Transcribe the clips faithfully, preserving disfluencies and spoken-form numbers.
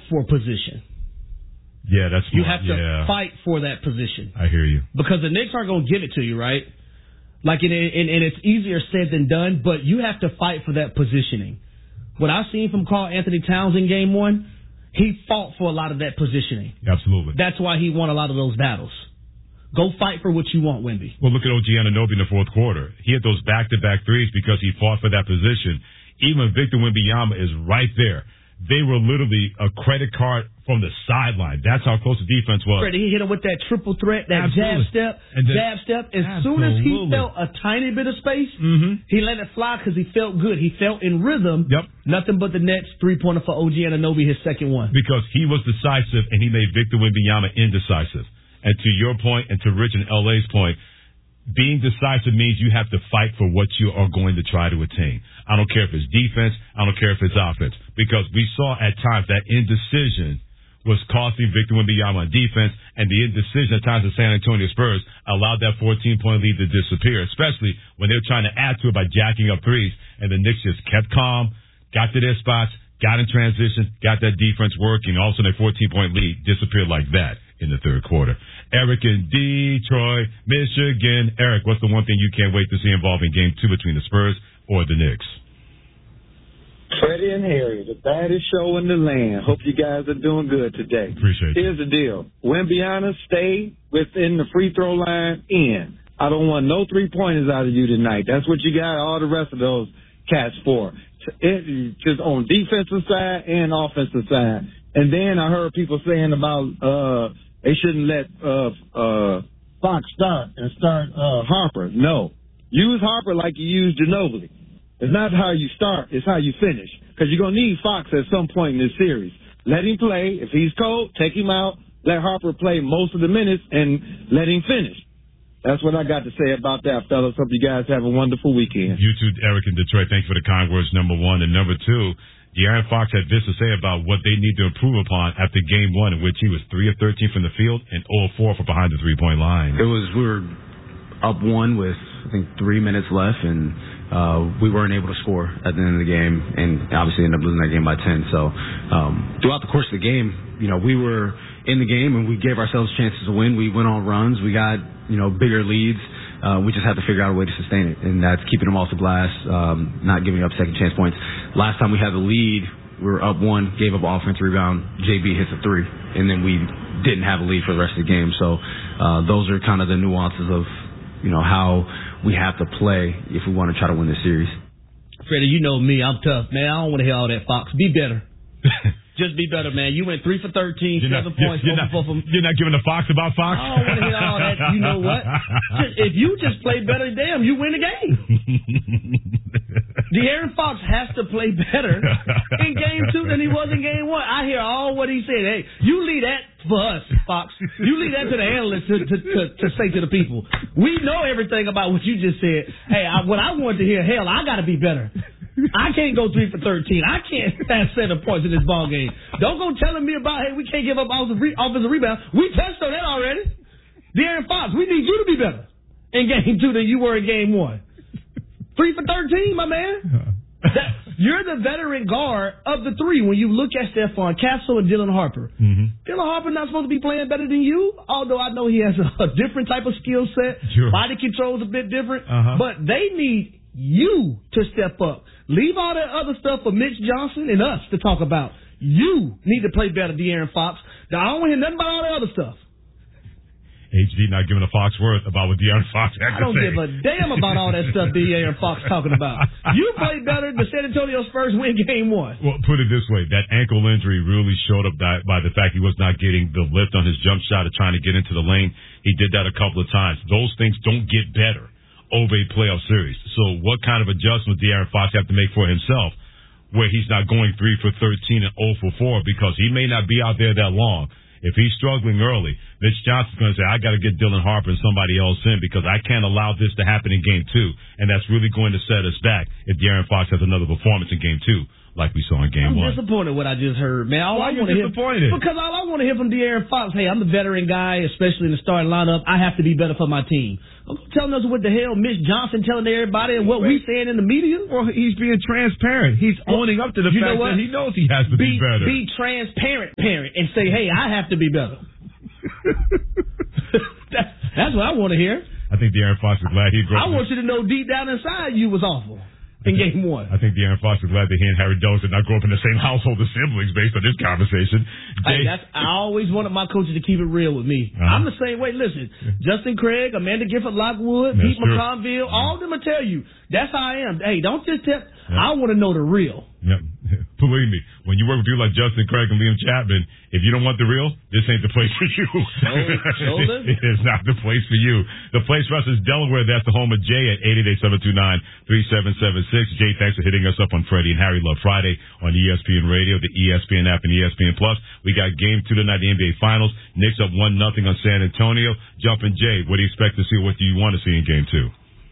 for position. Yeah, that's smart. You have to yeah. fight for that position. I hear you. Because the Knicks aren't going to give it to you, right? Like, and, and, and it's easier said than done, but you have to fight for that positioning. What I've seen from Karl Anthony Towns in game one, he fought for a lot of that positioning. Absolutely. That's why he won a lot of those battles. Go fight for what you want, Wemby. Well, look at O G Anunoby in the fourth quarter. He had those back-to-back threes because he fought for that position. Even Victor Wembanyama is right there. They were literally a credit card from the sideline. That's how close the defense was. Freddie, he hit him with that triple threat, that Absolutely. jab step, And then, jab step. As absolutely. soon as he felt a tiny bit of space, mm-hmm. he let it fly because he felt good. He felt in rhythm. Yep. Nothing but the Nets three-pointer for O G Anunoby, his second one. Because he was decisive, and he made Victor Wembanyama indecisive. And to your point, and to Rich and L A's point, being decisive means you have to fight for what you are going to try to attain. I don't care if it's defense. I don't care if it's offense. Because we saw at times that indecision was costing Victor Wembanyama on defense, and the indecision at times of San Antonio Spurs allowed that fourteen-point lead to disappear, especially when they were trying to add to it by jacking up threes, and the Knicks just kept calm, got to their spots, got in transition, got that defense working. All of a sudden, their fourteen-point lead disappeared like that in the third quarter. Eric in Detroit, Michigan. Eric, what's the one thing you can't wait to see involving game two between the Spurs or the Knicks? Freddie and Harry, the baddest show in the land. Hope you guys are doing good today. Appreciate it. Here's the deal. Wembanyama, stay within the free throw line in. I don't want no three-pointers out of you tonight. That's what you got all the rest of those cats for. It, just on defensive side and offensive side. And then I heard people saying about uh they shouldn't let uh uh Fox start and start uh Harper. No. Use Harper like you use Ginobili. It's not how you start, it's how you finish. Because you're going to need Fox at some point in this series. Let him play. If he's cold, take him out. Let Harper play most of the minutes and let him finish. That's what I got to say about that, fellas. Hope you guys have a wonderful weekend. You too, Eric in Detroit. Thanks for the kind words, number one. And number two, De'Aaron Fox had this to say about what they need to improve upon after game one, in which he was three of thirteen from the field and zero of four from behind the three-point line. It was, we were up one with, I think, three minutes left, and uh, we weren't able to score at the end of the game, and obviously ended up losing that game by ten. So um, throughout the course of the game, you know, we were in the game, and we gave ourselves chances to win. We went on runs. We got, you know, bigger leads. Uh, we just have to figure out a way to sustain it, and that's keeping them off the glass, um, not giving up second chance points. Last time we had the lead, we were up one, gave up an offensive rebound. J B hits a three, and then we didn't have a lead for the rest of the game. So uh, those are kind of the nuances of, you know, how we have to play if we want to try to win this series. Freddie, you know me. I'm tough, man. I don't want to hear all that, Fox. Be better. Just be better, man. You went three for thirteen, you're seven not, points, you're, four not, for four. You're not giving a Fox about Fox? I don't want to hear all that. You know what? Just, if you just play better, damn, you win the game. De'Aaron Fox has to play better in game two than he was in game one. I hear all what he said. Hey, you leave that for us, Fox. You leave that to the analysts to, to, to, to say to the people. We know everything about what you just said. Hey, I, what I want to hear, hell, I got to be better. I can't go three for thirteen. I can't pass seven points in this ball game. Don't go telling me about, hey, we can't give up offensive, re- offensive rebound. We touched on that already. De'Aaron Fox, we need you to be better in game two than you were in game one. Three for thirteen, my man. That, you're the veteran guard of the three when you look at Stephon Castle and Dylan Harper. Mm-hmm. Dylan Harper not supposed to be playing better than you, although I know he has a, a different type of skill set. Sure. Body control is a bit different. Uh-huh. But they need you to step up. Leave all that other stuff for Mitch Johnson and us to talk about. You need to play better, De'Aaron Fox. Now, I don't want to hear nothing about all that other stuff. H D not giving a Fox worth about what De'Aaron Fox had to say. I don't give a damn about all that stuff De'Aaron Fox talking about. You played better. The San Antonio Spurs win game one. Well, put it this way. That ankle injury really showed up by, by the fact he was not getting the lift on his jump shot or trying to get into the lane. He did that a couple of times. Those things don't get better over a playoff series. So what kind of adjustment De'Aaron Fox have to make for himself where he's not going three for thirteen and zero for four because he may not be out there that long. If he's struggling early, Mitch Johnson's going to say, I got to get Dylan Harper and somebody else in because I can't allow this to happen in game two. And that's really going to set us back if De'Aaron Fox has another performance in game two. like we saw in game I'm one. I'm disappointed what I just heard, man. All Why I are you disappointed? Hear, because all I want to hear from De'Aaron Fox, hey, I'm the veteran guy, especially in the starting lineup. I have to be better for my team. Telling us what the hell Mitch Johnson telling everybody and what we saying in the media? Well, he's being transparent. He's well, owning up to the fact that he knows he has to be, be better. Be transparent, parent, and say, hey, I have to be better. that, that's what I want to hear. I think De'Aaron Fox is glad he grew up. I want you to know deep down inside you was awful. In think, game one. I think De'Aaron Fox is glad that he and Harry Dose did not grow up in the same household as siblings based on this conversation. Hey, that's, I always wanted my coaches to keep it real with me. Uh-huh. I'm the same way. Listen, Justin Craig, Amanda Gifford Lockwood, that's Pete true. McConville, all of them will tell you, that's how I am. Hey, don't just tell. Yep. I want to know the real. Yep. Believe me, when you work with people like Justin Craig and Liam Chapman, if you don't want the real, this ain't the place for you. It is not the place for you. The place for us is Delaware. That's the home of Jay at eight eight eight, seven two nine, three seven seven six. Jay, thanks for hitting us up on Freddie and Harry Love Friday on E S P N Radio, the E S P N app, and E S P N Plus. We got game two tonight, the N B A Finals. Knicks up one nothing on San Antonio. Jumping Jay, what do you expect to see? What do you want to see in game two?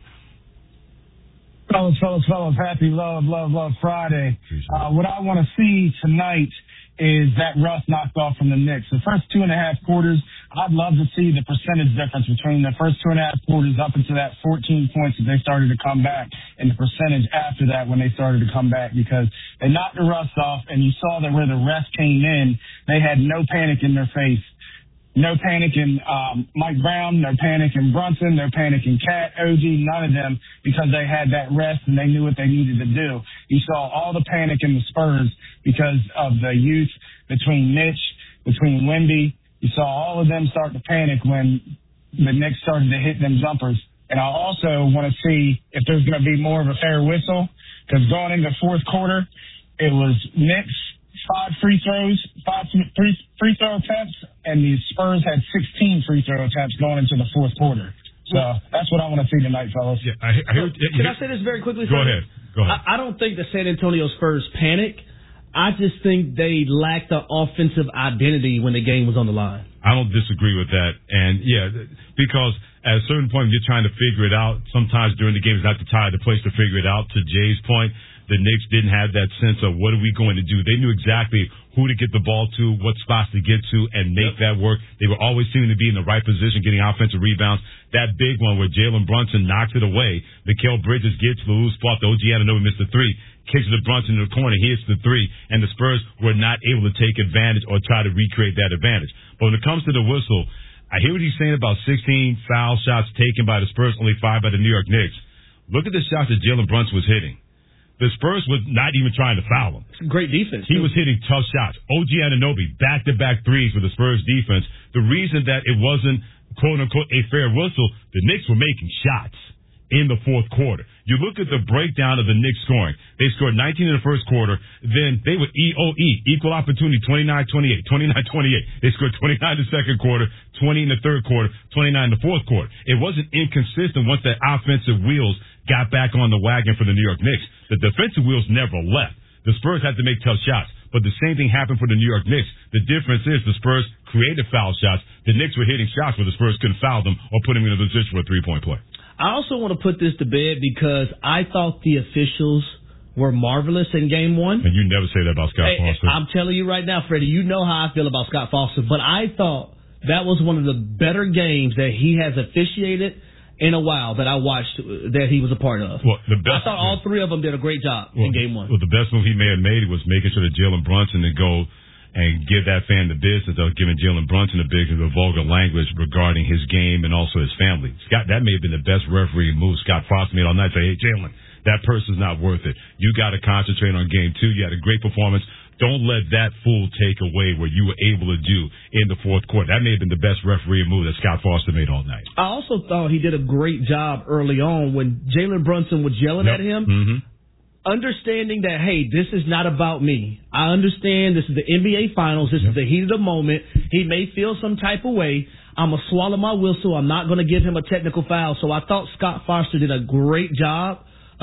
Fellas, fellas, fellas, happy love, love, love Friday. Uh, what I want to see tonight is that rust knocked off from the Knicks. The first two and a half quarters, I'd love to see the percentage difference between the first two and a half quarters up into that fourteen points that they started to come back and the percentage after that when they started to come back, because they knocked the rust off and you saw that where the rest came in, they had no panic in their face. No panic in um, Mike Brown, no panic in Brunson, no panic in Cat, O G, none of them, because they had that rest and they knew what they needed to do. You saw all the panic in the Spurs because of the youth between Mitch, between Wemby. You saw all of them start to panic when the Knicks started to hit them jumpers. And I also want to see if there's going to be more of a fair whistle, because going into fourth quarter, it was Knicks, five free throws, five free, free throw attempts, and the Spurs had sixteen free throw attempts going into the fourth quarter. So that's what I want to see tonight, fellas. Yeah, I, I hear, Can yeah, I say this very quickly? Go ahead. Go ahead. I, I don't think the San Antonio Spurs panic. I just think they lacked the offensive identity when the game was on the line. I don't disagree with that. And, yeah, because at a certain point, you're trying to figure it out. Sometimes during the game, it's not the time, the place to figure it out. To Jay's point, the Knicks didn't have that sense of what are we going to do. They knew exactly who to get the ball to, what spots to get to, and make yep. that work. They were always seeming to be in the right position, getting offensive rebounds. That big one where Jalen Brunson knocks it away, Mikal Bridges gets the loose spot. The O G Anunoby missed the three, kicks it to Brunson in the corner, he hits the three, and the Spurs were not able to take advantage or try to recreate that advantage. But when it comes to the whistle, I hear what he's saying about sixteen foul shots taken by the Spurs, only five by the New York Knicks. Look at the shots that Jalen Brunson was hitting. The Spurs was not even trying to foul him. It's a great defense. He was hitting tough shots. O G Anunoby, back-to-back threes for the Spurs defense. The reason that it wasn't, quote-unquote, a fair whistle, the Knicks were making shots in the fourth quarter. You look at the breakdown of the Knicks scoring. They scored nineteen in the first quarter. Then they were E O E, equal opportunity, twenty-nine twenty-eight, twenty-nine twenty-eight. They scored twenty-nine in the second quarter, twenty in the third quarter, twenty-nine in the fourth quarter. It wasn't inconsistent once that offensive wheels got back on the wagon for the New York Knicks. The defensive wheels never left. The Spurs had to make tough shots. But the same thing happened for the New York Knicks. The difference is the Spurs created foul shots. The Knicks were hitting shots where the Spurs couldn't foul them or put them in a position for a three-point play. I also want to put this to bed because I thought the officials were marvelous in game one. And you never say that about Scott hey, Foster. I'm telling you right now, Freddie, you know how I feel about Scott Foster. But I thought that was one of the better games that he has officiated in a while that I watched that he was a part of. Well, the best, I thought all three of them did a great job well, in game one. Well, the best move he may have made was making sure that Jalen Brunson would go and give that fan the business of giving Jalen Brunson the business of vulgar language regarding his game and also his family. Scott, that may have been the best referee move Scott Foster made all night. Say, hey, Jalen, that person's not worth it. You got to concentrate on game two. You had a great performance. Don't let that fool take away what you were able to do in the fourth quarter. That may have been the best referee move that Scott Foster made all night. I also thought he did a great job early on when Jalen Brunson was yelling yep. at him. Mm-hmm. Understanding that, hey, this is not about me. I understand this is the N B A Finals. This yep. is the heat of the moment. He may feel some type of way. I'm going to swallow my whistle. I'm not going to give him a technical foul. So I thought Scott Foster did a great job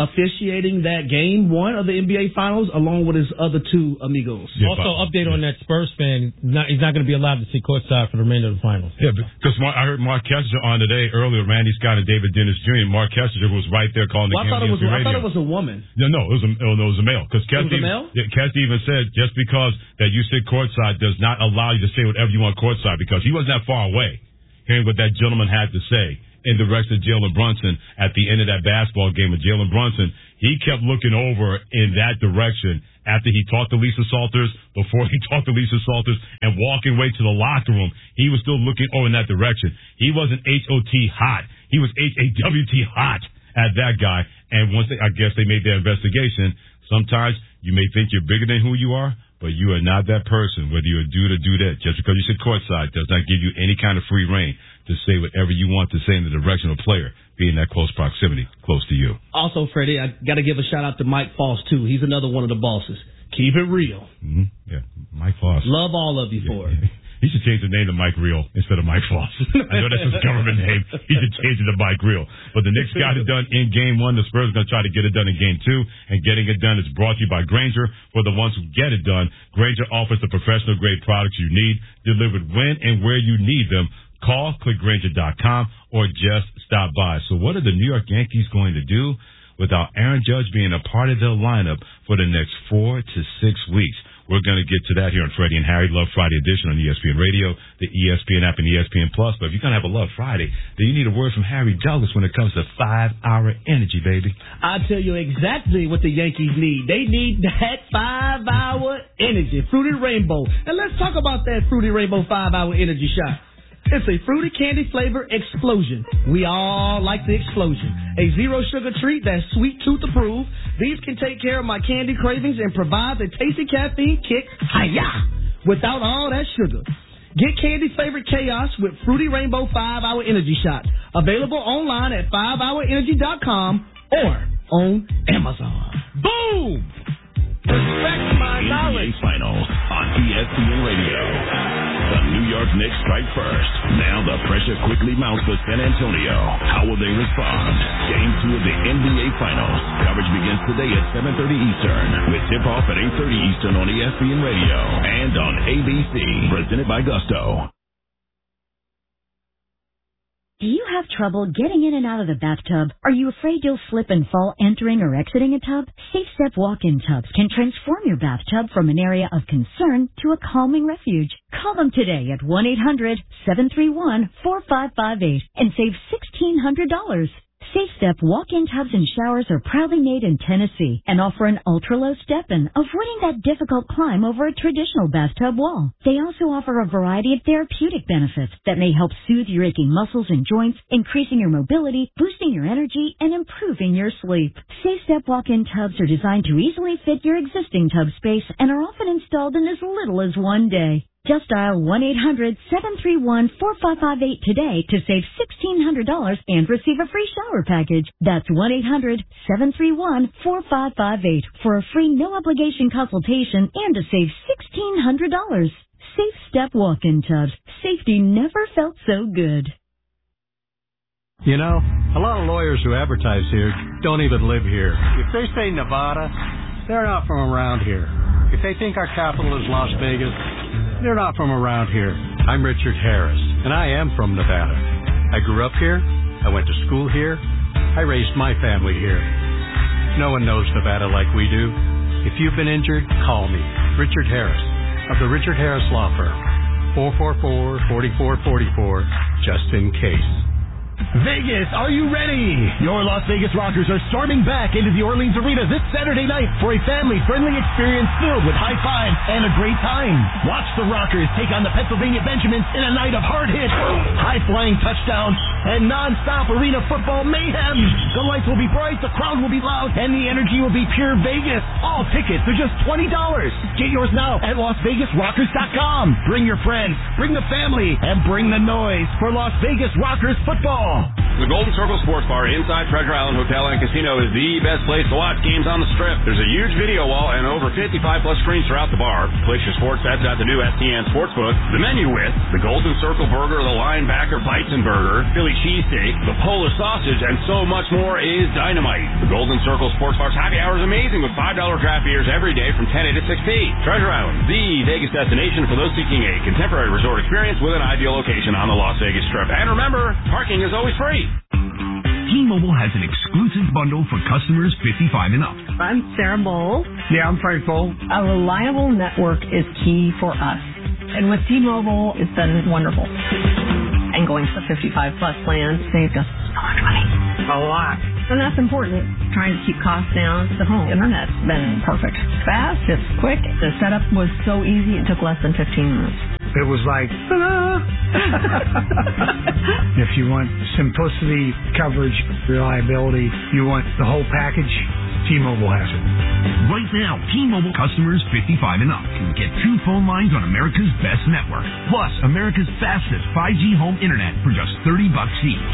officiating that game one of the N B A Finals along with his other two amigos. Yeah, also, but, update yeah. on that Spurs fan. Not, he's not going to be allowed to see courtside for the remainder of the finals. Yeah, because I heard Mark Kessinger on today earlier, Randy Scott and David Dennis Junior Mark Kessinger was right there calling the well, game. I thought, it was, I thought it was a woman. No, no, it was a, oh, no, it was a male. Because Kessie, yeah, Kessie even said just because that you sit courtside does not allow you to say whatever you want courtside, because he wasn't that far away hearing what that gentleman had to say in direction of Jalen Brunson at the end of that basketball game. And Jalen Brunson, he kept looking over in that direction after he talked to Lisa Salters, before he talked to Lisa Salters, and walking way to the locker room. He was still looking over in that direction. He wasn't H O T hot. He was H A W T hot at that guy. And once they, I guess they made their investigation, sometimes you may think you're bigger than who you are, but you are not that person, whether you're a dude or dudette. Just because you sit courtside does not give you any kind of free reign to say whatever you want to say in the direction of a player, being that close proximity, close to you. Also, Freddie, I got to give a shout out to Mike Foss, too. He's another one of the bosses. Keep it real. Mm-hmm. Yeah, Mike Foss. Love all of you yeah, for it. Yeah. He should change the name to Mike Real instead of Mike Foss. I know that's his government name. He should change it to Mike Real. But the Knicks got it done in game one. The Spurs are going to try to get it done in game two. And getting it done is brought to you by Grainger. For the ones who get it done, Grainger offers the professional-grade products you need, delivered when and where you need them. Call, click Grainger dot com, or just stop by. So what are the New York Yankees going to do without Aaron Judge being a part of their lineup for the next four to six weeks? We're going to get to that here on Freddie and Harry Love Friday edition on E S P N Radio, the E S P N app, and E S P N Plus. But if you're going to have a Love Friday, then you need a word from Harry Douglas when it comes to five-hour energy, baby. I'll tell you exactly what the Yankees need. They need that five-hour energy, Fruity Rainbow. And let's talk about that Fruity Rainbow five-hour energy shot. It's a fruity candy flavor explosion. We all like the explosion. A zero sugar treat that's sweet tooth approved. These can take care of my candy cravings and provide the tasty caffeine kick, hi-ya, without all that sugar. Get candy flavored chaos with Fruity Rainbow five hour Energy Shots. Available online at five hour energy dot com or on Amazon. Boom! Respect my knowledge. N B A Final on E S P N Radio. The New York Knicks strike first. Now the pressure quickly mounts for San Antonio. How will they respond? Game two of the N B A Finals. Coverage begins today at seven thirty Eastern with tip-off at eight thirty Eastern on E S P N Radio and on A B C. Presented by Gusto. Do you have trouble getting in and out of the bathtub? Are you afraid you'll slip and fall entering or exiting a tub? Safe Step walk-in tubs can transform your bathtub from an area of concern to a calming refuge. Call them today at one eight hundred seven three one four five five eight and save sixteen hundred dollars. Safe Step walk-in tubs and showers are proudly made in Tennessee and offer an ultra-low step-in, avoiding that difficult climb over a traditional bathtub wall. They also offer a variety of therapeutic benefits that may help soothe your aching muscles and joints, increasing your mobility, boosting your energy, and improving your sleep. Safe Step walk-in tubs are designed to easily fit your existing tub space and are often installed in as little as one day. Just dial one eight hundred seven three one four five five eight today to save sixteen hundred dollars and receive a free shower package. That's one eight hundred seven three one four five five eight for a free no-obligation consultation and to save sixteen hundred dollars. Safe Step walk-in tubs. Safety never felt so good. You know, a lot of lawyers who advertise here don't even live here. If they say Nevada, they're not from around here. If they think our capital is Las Vegas, they're not from around here. I'm Richard Harris, and I am from Nevada. I grew up here. I went to school here. I raised my family here. No one knows Nevada like we do. If you've been injured, call me, Richard Harris, of the Richard Harris Law Firm. four four four, four four four four, just in case. Vegas, are you ready? Your Las Vegas Rockers are storming back into the Orleans Arena this Saturday night for a family-friendly experience filled with high fives and a great time. Watch the Rockers take on the Pennsylvania Benjamins in a night of hard hits, high-flying touchdowns, and non-stop arena football mayhem. The lights will be bright, the crowd will be loud, and the energy will be pure Vegas. All tickets are just twenty dollars. Get yours now at Las Vegas Rockers dot com. Bring your friends, bring the family, and bring the noise for Las Vegas Rockers football. The Golden Circle Sports Bar inside Treasure Island Hotel and Casino is the best place to watch games on the Strip. There's a huge video wall and over fifty-five plus screens throughout the bar. Place your sports bets at the new S T N Sportsbook. The menu with the Golden Circle Burger, the Linebacker Bison Burger, Philly Cheesesteak, the Polar Sausage, and so much more is dynamite. The Golden Circle Sports Bar's happy hour is amazing with five dollar draft beers every day from ten a to six p. Treasure Island, the Vegas destination for those seeking a contemporary resort experience with an ideal location on the Las Vegas Strip. And remember, parking is always free. T-Mobile has an exclusive bundle for customers fifty-five and up. I'm Sarah Bowles. Yeah, I'm Frank Bowles. A reliable network is key for us. And with T-Mobile, it's been wonderful. And going to the fifty-five plus plan saved us so much money. A lot. And that's important. Trying to keep costs down. The home internet's been perfect. Fast, it's quick. The setup was so easy, it took less than fifteen minutes. It was like, ta-da! If you want simplicity, coverage, reliability, you want the whole package, T-Mobile has it. Right now, T-Mobile customers fifty-five and up can get two phone lines on America's best network, plus America's fastest five G home internet for just thirty bucks each.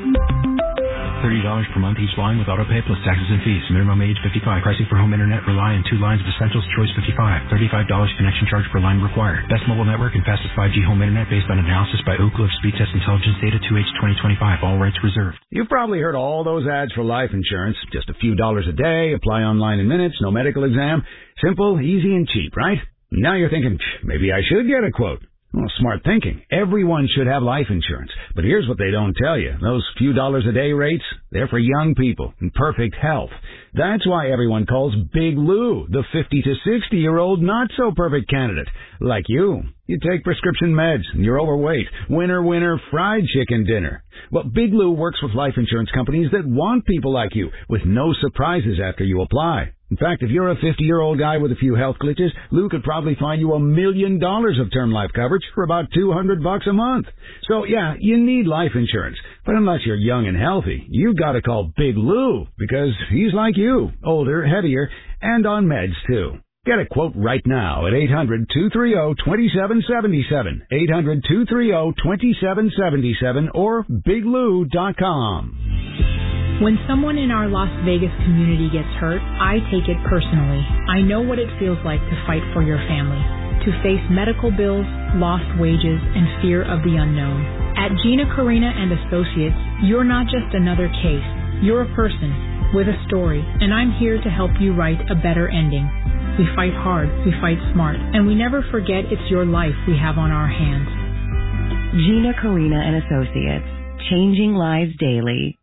thirty dollars per month each line with autopay plus taxes and fees. Minimum age fifty-five. Pricing for home internet rely on two lines of Essentials Choice fifty-five. thirty-five dollars connection charge per line required. Best mobile network and fastest five G home internet based on analysis by Ookla of Speed Test Intelligence Data two H twenty twenty-five. All rights reserved. You've probably heard all those ads for life insurance. Just a few dollars a day, apply online in minutes, no medical exam. Simple, easy, and cheap, right? Now you're thinking, maybe I should get a quote. Well, smart thinking. Everyone should have life insurance. But here's what they don't tell you. Those few dollars a day rates, they're for young people in perfect health. That's why everyone calls Big Lou the fifty to sixty-year-old not-so-perfect candidate. Like you. You take prescription meds, and you're overweight. Winner, winner, fried chicken dinner. Well, Big Lou works with life insurance companies that want people like you, with no surprises after you apply. In fact, if you're a fifty-year-old guy with a few health glitches, Lou could probably find you a million dollars of term life coverage for about two hundred bucks a month. So, yeah, you need life insurance. But unless you're young and healthy, you've got to call Big Lou, because he's like you, older, heavier, and on meds, too. Get a quote right now at eight hundred, two three zero, two seven seven seven, eight hundred, two three zero, two seven seven seven, or big lou dot com. When someone in our Las Vegas community gets hurt, I take it personally. I know what it feels like to fight for your family, to face medical bills, lost wages, and fear of the unknown. At Gina Carina and Associates, you're not just another case. You're a person with a story, and I'm here to help you write a better ending. We fight hard, we fight smart, and we never forget it's your life we have on our hands. Gina Carina and Associates, changing lives daily.